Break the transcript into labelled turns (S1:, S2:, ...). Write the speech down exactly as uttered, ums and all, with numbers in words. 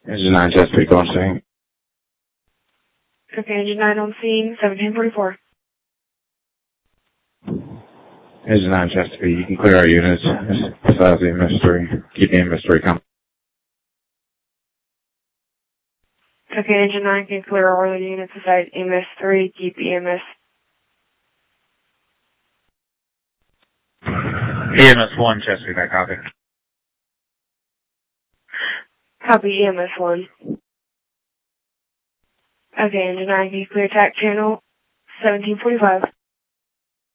S1: Engine nine, Chesapeake on scene.
S2: Okay, Engine nine on scene, seventeen forty-four.
S1: Engine nine, Chesapeake, you can clear our units besides the M S three. Keep the M S three coming.
S2: Okay, Engine nine can clear all the units besides M S three, keep E M S.
S1: E M S one, Chesapeake, I copy.
S2: Copy E M S one. Okay, Engine nine can clear attack channel, seventeen forty-five.